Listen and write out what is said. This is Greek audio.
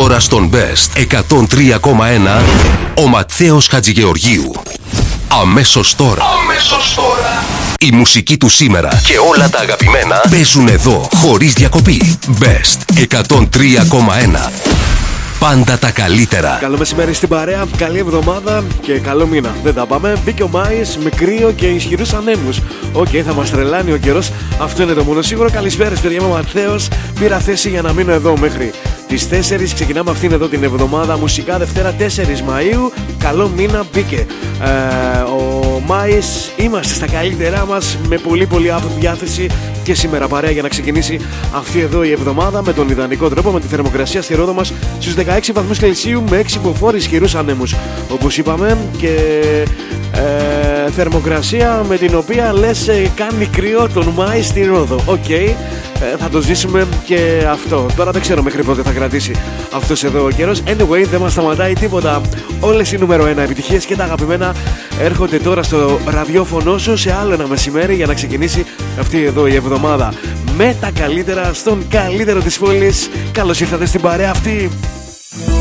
Τώρα στον Best 103,1 ο Ματθαίος Χατζηγεωργίου. Αμέσως τώρα. Η μουσική του σήμερα και όλα τα αγαπημένα παίζουν εδώ χωρίς διακοπή. Best 103,1. Πάντα τα καλύτερα. Καλό μεσημέρι στην παρέα, καλή εβδομάδα και καλό μήνα. Δεν τα πάμε. Μπήκε ο Μάης με κρύο και ισχυρούς ανέμους. Οκ, θα μας τρελάνει ο καιρός. Αυτό είναι το μόνο σίγουρο. Καλησπέρα, παιδιά. Είμαι ο Ματθαίος. Πήρα θέση για να μείνω εδώ μέχρι τις 4. Ξεκινάμε αυτήν εδώ την εβδομάδα. Μουσικά Δευτέρα 4 Μαΐου. Καλό μήνα μπήκε. Ο Μάης, είμαστε στα καλύτερά μας με πολύ διάθεση και σήμερα παρέα για να ξεκινήσει αυτή εδώ η εβδομάδα με τον ιδανικό τρόπο, με τη θερμοκρασία στη Ρόδο μας στους 16 βαθμούς Κελσίου με 6 μποφόρ ισχυρούς ανέμους. Όπως είπαμε, και θερμοκρασία με την οποία λες κάνει κρύο τον Μάη στη Ρόδο. Οκ, θα το ζήσουμε και αυτό. Τώρα δεν ξέρω μέχρι πότε θα κρατήσει αυτός εδώ ο καιρός. Anyway, δεν μας σταματάει τίποτα. Όλες οι νούμερο 1 επιτυχίες και τα αγαπημένα έρχονται τώρα στο ραδιόφωνο σου σε άλλο ένα μεσημέρι για να ξεκινήσει αυτή εδώ η εβδομάδα με τα καλύτερα στον καλύτερο της πόλης. Καλώς ήρθατε στην παρέα αυτή.